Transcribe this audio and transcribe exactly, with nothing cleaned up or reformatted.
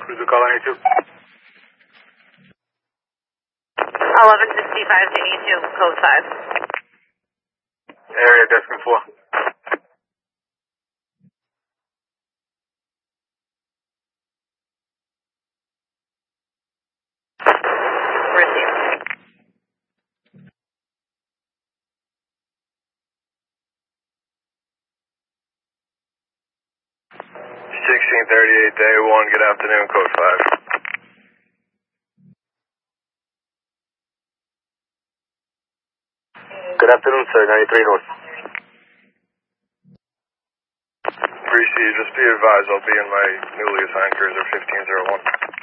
Cruiser call ninety-two. eleven sixty-five to eighty-two, code five. Area desk and four. Receive. sixteen thirty-eight, day one, good afternoon, code five. Good afternoon, sir, ninety-three North. Appreciate it, just be advised I'll be in my newly assigned cruiser fifteen oh one.